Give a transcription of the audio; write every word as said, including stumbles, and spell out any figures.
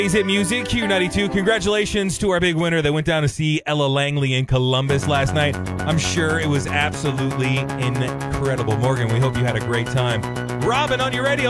Is it music? Q ninety-two. Congratulations to our big winner that went down to see Ella Langley in Columbus last night. I'm sure it was absolutely incredible. Morgan, we hope you had a great time. Robin on your radio.